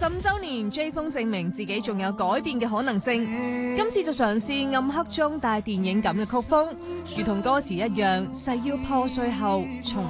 15週年，J 風證明自己仲有改變嘅可能性。今次就嘗試暗黑中帶電影感嘅曲風，如同歌詞一樣，誓要破碎後重